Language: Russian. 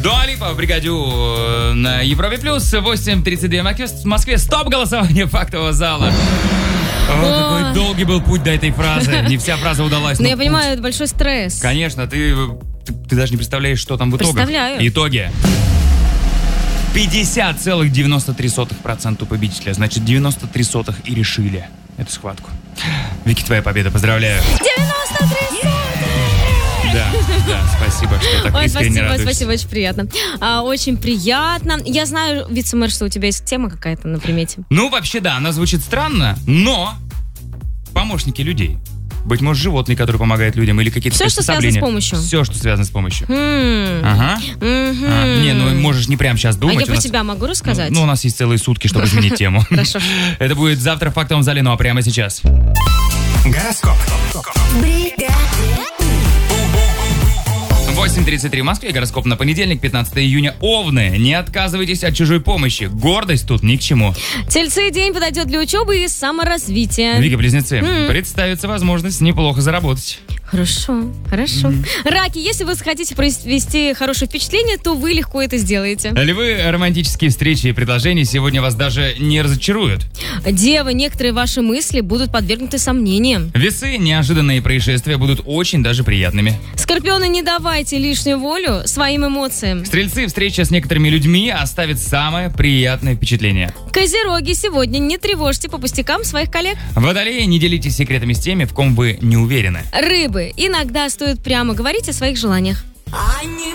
Дуа Липа в бригаде на Европе Плюс. 8:32 в Москве. Стоп голосование фактового зала. Какой долгий был путь до этой фразы. Не вся фраза удалась. Но я понимаю, это большой стресс. Конечно, ты даже не представляешь, что там в итогах. Представляю. Итоги. 50,93% у победителя. Значит, 93 и решили эту схватку. Вики, твоя победа. Поздравляю. 93! Да, спасибо, что так искренне радуешься. Спасибо, очень приятно. Очень приятно. Я знаю, вице-мэр, что у тебя есть тема какая-то на примете. Ну, вообще, да, она звучит странно, но помощники людей. Быть может, животные, которые помогают людям, или какие-то приспособления. Все, что связано с помощью. Все, что связано с помощью. Ага. Не, ну можешь не прямо сейчас думать. А я про себя могу рассказать? Ну, у нас есть целые сутки, чтобы изменить тему. Хорошо. Это будет завтра в фактовом зале, ну а прямо сейчас. Гороскоп. 8:33 в Москве. Гороскоп на понедельник, 15 июня. Овны, не отказывайтесь от чужой помощи. Гордость тут ни к чему. Тельцы, день подойдет для учебы и саморазвития. Вика, близнецы, представится возможность неплохо заработать. Хорошо. Раки, если вы хотите произвести хорошее впечатление, то вы легко это сделаете. Львы, романтические встречи и предложения сегодня вас даже не разочаруют. Девы, некоторые ваши мысли будут подвергнуты сомнениям. Весы, неожиданные происшествия будут очень даже приятными. Скорпионы, не давайте лишнюю волю своим эмоциям. Стрельцы, встреча с некоторыми людьми оставит самое приятное впечатление. Козероги, сегодня не тревожьте по пустякам своих коллег. Водолеи, не делитесь секретами с теми, в ком вы не уверены. Рыбы, иногда стоит прямо говорить о своих желаниях. Они